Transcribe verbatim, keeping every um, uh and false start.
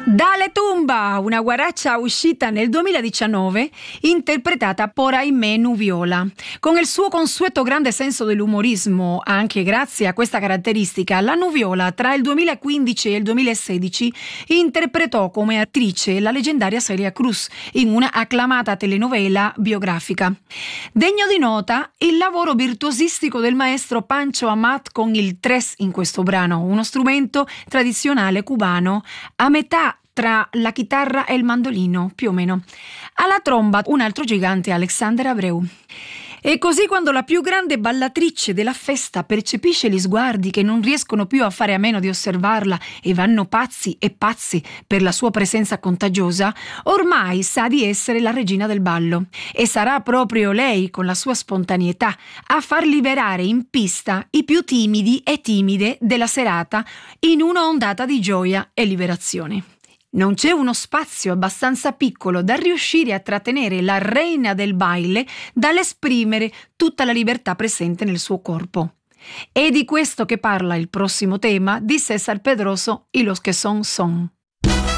Dale Tumba, una guaraccia uscita nel duemiladiciannove, interpretata por Aimé Nuviola. Con il suo consueto grande senso dell'umorismo, anche grazie a questa caratteristica, la Nuviola tra il duemilaquindici e il duemilasedici interpretò come attrice la leggendaria Celia Cruz in una acclamata telenovela biografica. Degno di nota il lavoro virtuosistico del maestro Pancho Amat con il tres in questo brano, uno strumento tradizionale cubano a metà tra la chitarra e il mandolino, più o meno. Alla tromba un altro gigante, Alexander Abreu. E così quando la più grande ballatrice della festa percepisce gli sguardi che non riescono più a fare a meno di osservarla e vanno pazzi e pazzi per la sua presenza contagiosa, ormai sa di essere la regina del ballo. E sarà proprio lei, con la sua spontaneità, a far liberare in pista i più timidi e timide della serata in una ondata di gioia e liberazione. Non c'è uno spazio abbastanza piccolo da riuscire a trattenere la reina del baile dall'esprimere tutta la libertà presente nel suo corpo. È di questo che parla il prossimo tema di César Pedroso y los que son son.